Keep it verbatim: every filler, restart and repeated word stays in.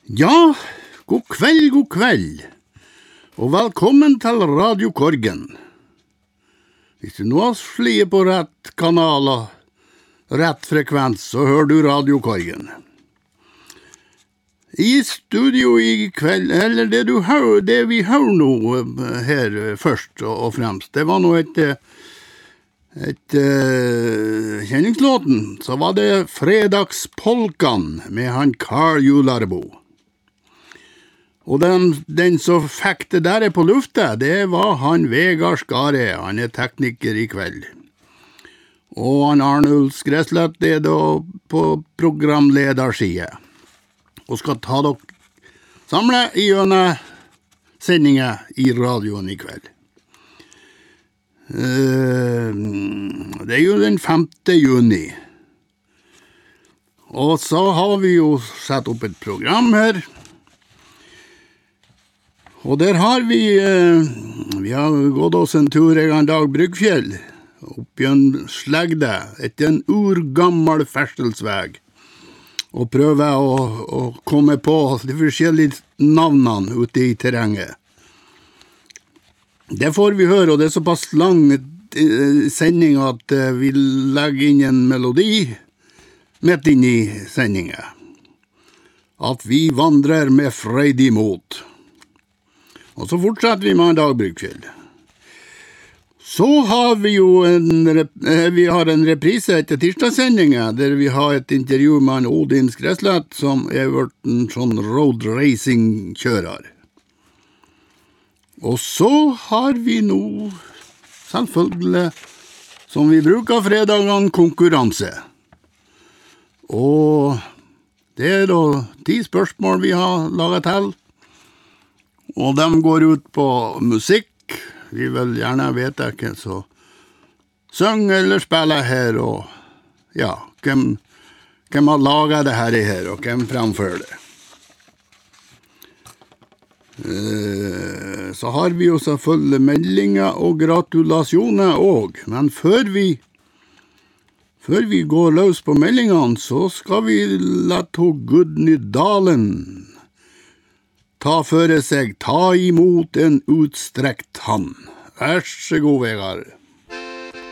Ja, god kveld, god kveld, og velkommen til Radio Korgen. Hvis du nå har sliet på rett kanal og rett frekvens, så hører du Radio Korgen. I studio i kveld, eller det, du hører, det vi hører nå her først og fremst, det var nå et, et uh, kjenningslåten, så var det Fredagspolkan med han Karl Jularbo. Og den, den som fikk det der på lufta, det var han Vegard Skare, han er tekniker i kveld. Og han Arnulf Skreslett er da på programlederside. Og skal ta dere samle i gjennom sendinger i radioen i kveld. Uh, det er jo den femte juni. Og så har vi jo satt opp et program her. Og der har vi, eh, vi har gått oss en tur en dag Bryggfjell, opp i en slegde, etter en urgammel ferdselsveg, og prøve å, å komme på de forskjellige navnene ute i terrenget. Det får vi høre, og det er såpass lang sending at vi legger inn en melodi midt inn i sendingen. At vi vandrer med freidig mot. Og så fortsetter vi med en dag Bryggfjell. Så har vi jo en, vi har en reprise etter tirsdagssendingen, der vi har et intervju med en Odin Skreslett, som er vært en sånn road racing-kjører. Og så har vi nå, selvfølgelig, som vi bruker fredagene, konkurranse. Og det er da ti spørsmål vi har laget til. Og de går ut på musikk. Vi vil gjerne vite hvem som synger eller spiller her, og ja, hvem, hvem har laget det her, her og hvem fremfører det. Eh, så har vi jo selvfølgelig meldinger og gratulasjoner også, men før vi, før vi går løs på meldingene, så skal vi la to Gudny Dalen ta føre seg, ta imot en utstrekt hand. Vær så god, Vegard.